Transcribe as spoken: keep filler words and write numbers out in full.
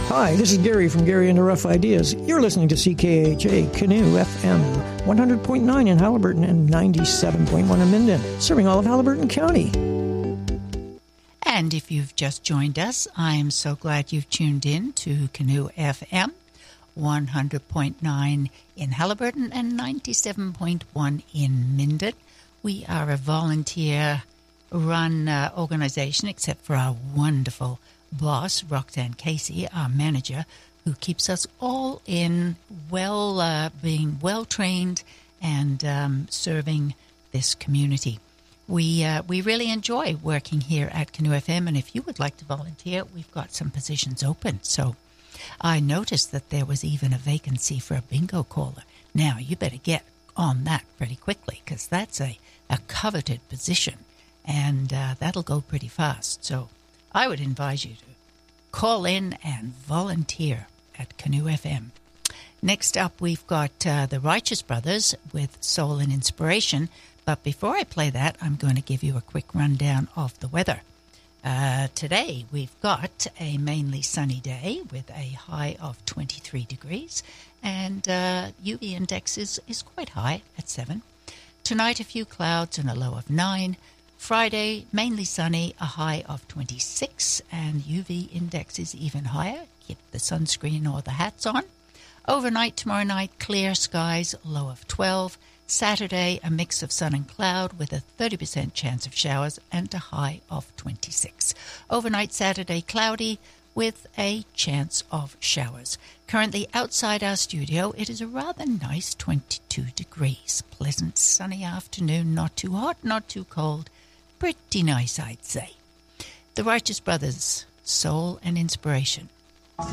Hi, this is Gary from Gary and the Rough Ideas. You're listening to C K H A Canoe F M, one hundred point nine in Halliburton and ninety-seven point one in Minden, serving all of Halliburton County. And if you've just joined us, I'm so glad you've tuned in to Canoe F M, one hundred point nine in Halliburton and ninety-seven point one in Minden. We are a volunteer-run uh, organization, except for our wonderful boss, Roxanne Casey, our manager, who keeps us all in well, uh, being well-trained and um, serving this community. We uh, we really enjoy working here at Canoe F M, and if you would like to volunteer, we've got some positions open. So I noticed that there was even a vacancy for a bingo caller. Now, you better get on that pretty quickly, because that's a, a coveted position, and uh, that'll go pretty fast. So I would advise you to call in and volunteer at Canoe F M. Next up, we've got uh, the Righteous Brothers with Soul and Inspiration. But before I play that, I'm going to give you a quick rundown of the weather. Uh, today, we've got a mainly sunny day with a high of twenty-three degrees, and uh, U V index is, is quite high at seven. Tonight, a few clouds and a low of nine. Friday, mainly sunny, a high of twenty-six, and U V index is even higher. Keep the sunscreen or the hats on. Overnight, tomorrow night, clear skies, low of twelve. Saturday, a mix of sun and cloud with a thirty percent chance of showers and a high of twenty-six. Overnight, Saturday, cloudy with a chance of showers. Currently outside our studio, it is a rather nice twenty-two degrees. Pleasant sunny afternoon, not too hot, not too cold. Pretty nice, I'd say. The Righteous Brothers, Soul and Inspiration.